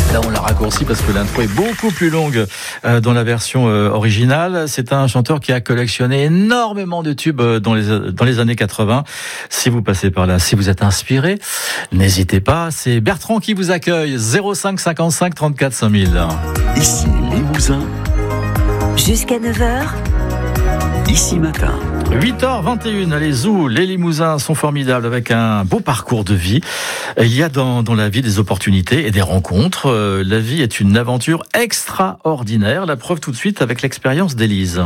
Là, on l'a raccourci parce que l'intro est beaucoup plus longue dans la version originale. C'est un chanteur qui a collectionné énormément de tubes dans les années 80. Si vous passez par là, si vous êtes inspiré, n'hésitez pas. C'est Bertrand qui vous accueille. 05 55 34 5000. Ici Limousin. Jusqu'à 9h. Ici Matin. 8h21, les zoos, les Limousins sont formidables avec un beau parcours de vie. Il y a dans la vie des opportunités et des rencontres. La vie est une aventure extraordinaire. La preuve tout de suite avec l'expérience d'Élise.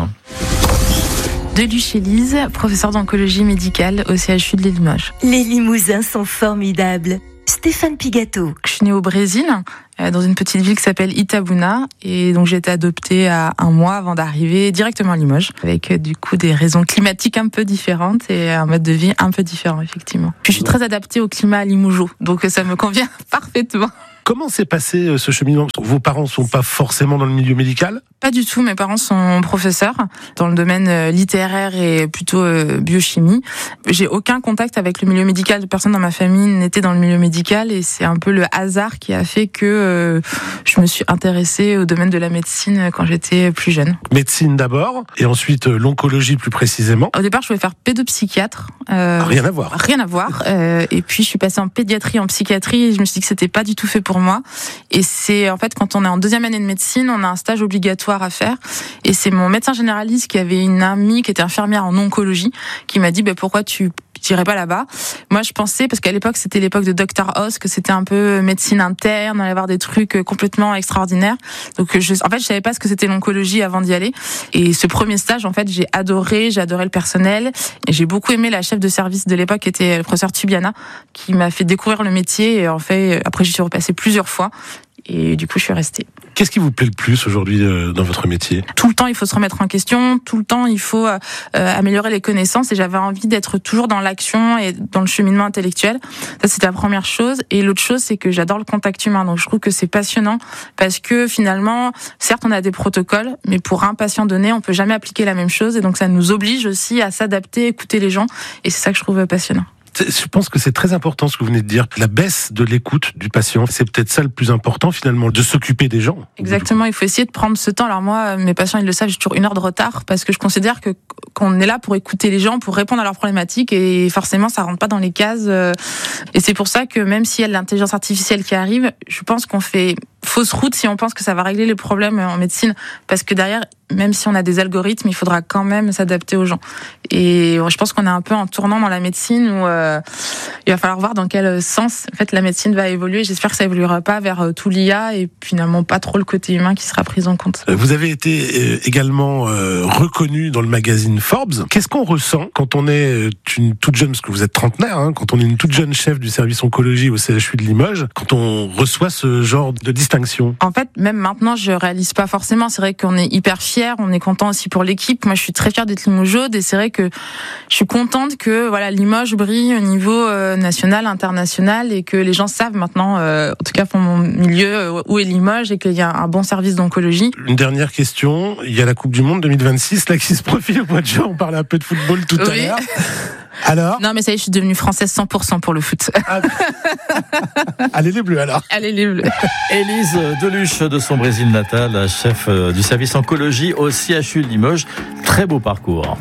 Deluche Élise, professeure d'oncologie médicale au CHU de Limoges. Les Limousins sont formidables. Stéphane Pigato. Je suis née au Brésil, dans une petite ville qui s'appelle Itabuna, et donc j'ai été adoptée à 1 mois avant d'arriver directement à Limoges, avec du coup des raisons climatiques un peu différentes et un mode de vie un peu différent, effectivement. Puis je suis très adaptée au climat limougeau, donc ça me convient parfaitement. Comment s'est passé ce cheminement ? Vos parents ne sont pas forcément dans le milieu médical ? Pas du tout, mes parents sont professeurs dans le domaine littéraire et plutôt biochimie. J'ai aucun contact avec le milieu médical, personne dans ma famille n'était dans le milieu médical et c'est un peu le hasard qui a fait que je me suis intéressée au domaine de la médecine quand j'étais plus jeune. Médecine d'abord et ensuite l'oncologie plus précisément. Au départ, je voulais faire pédopsychiatre. Rien à voir. Rien à voir. Et puis je suis passée en pédiatrie, en psychiatrie et je me suis dit que c'était pas du tout fait pour moi. Et c'est en fait quand on est en 2e année de médecine, on a un stage obligatoire à faire. Et c'est mon médecin généraliste qui avait une amie qui était infirmière en oncologie qui m'a dit pourquoi tu t'irais pas là-bas. Moi je pensais, parce qu'à l'époque c'était l'époque de Dr House, que c'était un peu médecine interne, on allait avoir des trucs complètement extraordinaires. Donc je savais pas ce que c'était l'oncologie avant d'y aller. Et ce premier stage en fait j'ai adoré le personnel et j'ai beaucoup aimé la chef de service de l'époque qui était le professeur Tubiana, qui m'a fait découvrir le métier et en fait après j'y suis repassée plusieurs fois. Et du coup, je suis restée. Qu'est-ce qui vous plaît le plus aujourd'hui dans votre métier ? Tout le temps, il faut se remettre en question. Tout le temps, il faut améliorer les connaissances. Et j'avais envie d'être toujours dans l'action et dans le cheminement intellectuel. Ça, c'était la première chose. Et l'autre chose, c'est que j'adore le contact humain. Donc, je trouve que c'est passionnant parce que finalement, certes, on a des protocoles, mais pour un patient donné, on peut jamais appliquer la même chose. Et donc, ça nous oblige aussi à s'adapter, écouter les gens. Et c'est ça que je trouve passionnant. Je pense que c'est très important ce que vous venez de dire. La baisse de l'écoute du patient, c'est peut-être ça le plus important finalement, de s'occuper des gens. Exactement, il faut essayer de prendre ce temps. Alors moi, mes patients, ils le savent, j'ai toujours 1 heure de retard parce que je considère qu'on est là pour écouter les gens, pour répondre à leurs problématiques et forcément, ça rentre pas dans les cases. Et c'est pour ça que même s'il y a de l'intelligence artificielle qui arrive, je pense qu'on fait fausse route si on pense que ça va régler les problèmes en médecine parce que derrière, même si on a des algorithmes, il faudra quand même s'adapter aux gens. Et je pense qu'on est un peu en tournant dans la médecine où il va falloir voir dans quel sens en fait la médecine va évoluer. J'espère que ça évoluera pas vers tout l'IA et finalement pas trop le côté humain qui sera pris en compte. Vous avez été également reconnu dans le magazine Forbes. Qu'est-ce qu'on ressent quand on est une toute jeune, parce que vous êtes trentenaire, quand on est une toute jeune chef du service oncologie au CHU de Limoges, quand on reçoit ce genre de distinction ? En fait, même maintenant, je réalise pas forcément. C'est vrai qu'on est hyper fiers, on est content aussi pour l'équipe. Moi, je suis très fière d'être Limougeaude et c'est vrai que je suis contente que Limoges brille au niveau national, international et que les gens savent maintenant, en tout cas pour mon milieu, où est Limoges et qu'il y a un bon service d'oncologie. Une dernière question, il y a la Coupe du Monde 2026 là qui se profile au mois de juin. On parlait un peu de football tout à l'heure. Alors ? Non, mais ça y est, je suis devenue française 100% pour le foot. Allez les Bleus alors. Allez les Bleus. Élise Deluche de son Brésil natal, chef du service oncologie au CHU de Limoges. Très beau parcours.